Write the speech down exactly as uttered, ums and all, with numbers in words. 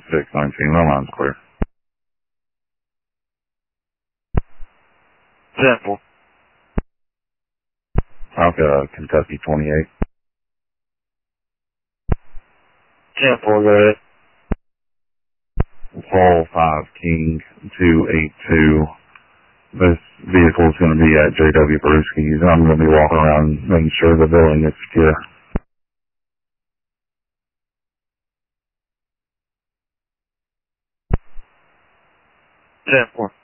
six nineteen, my line's clear. Temple. Alpha, Kentucky twenty-eight. Temple, go ahead. Fall five King two eight two. This vehicle is going to be at J W Brewski's. I'm going to be walking around making sure the building is secure. Temple.